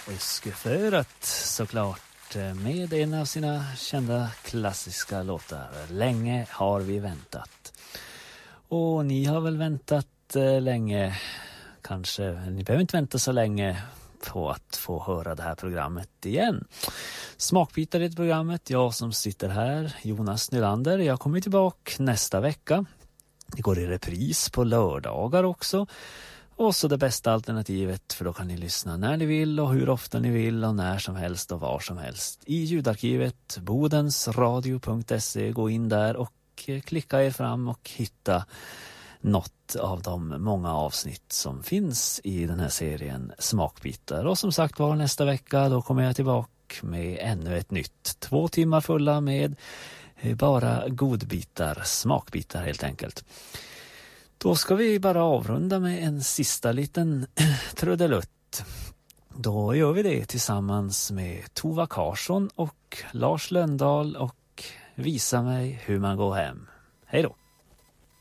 Öskeföret såklart med en av sina kända klassiska låtar. Länge har vi väntat. Och ni har väl väntat länge, kanske, ni behöver inte vänta så länge på att få höra det här programmet igen. Smakbitar i programmet, jag som sitter här, Jonas Nylander, jag kommer tillbaka nästa vecka. Det går i repris på lördagar också. Och så det bästa alternativet, för då kan ni lyssna när ni vill och hur ofta ni vill och när som helst och var som helst. I ljudarkivet bodensradio.se, gå in där och klicka er fram och hitta något av de många avsnitt som finns i den här serien Smakbitar. Och som sagt var, nästa vecka då kommer jag tillbaka med ännu ett nytt 2 timmar fulla med bara godbitar, smakbitar helt enkelt. Då ska vi bara avrunda med en sista liten trudelutt. Då gör vi det tillsammans med Tova Karsson och Lars Lönndahl och Visa mig hur man går hem. Hej då!